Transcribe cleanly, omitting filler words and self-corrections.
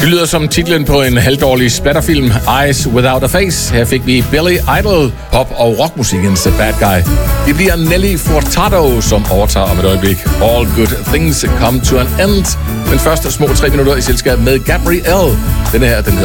Det lyder som titlen på en halvdårlig splatterfilm, Eyes Without a Face. Her fik vi Billy Idol, pop- og rockmusikkens bad guy. Det bliver Nelly Furtado, som overtager om et øjeblik. All good things come to an end. Men først små 3 minutter i selskab med Gabrielle. Denne her, den hedder